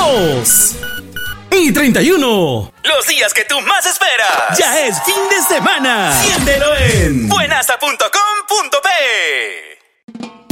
2 y 31. Los días que tú más esperas. Ya es fin de semana. Siéntelo en buenasa.com.co.